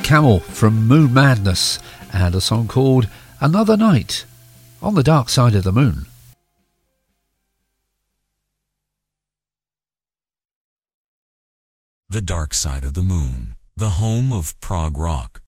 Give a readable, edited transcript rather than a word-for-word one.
Camel from Moon Madness and a song called Another Night on the Dark Side of the Moon. The Dark Side of the Moon, the home of prog rock.